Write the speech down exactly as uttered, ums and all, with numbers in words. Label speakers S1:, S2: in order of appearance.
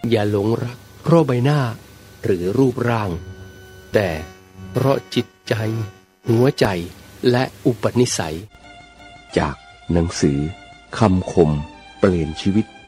S1: อย่าหลงรักเพราะใบหน้าหรือรูปร่าง แต่เพราะจิตใจหัวใจและอุปนิสัย
S2: จากหนังสือคำคมเปลี่ยนชีวิต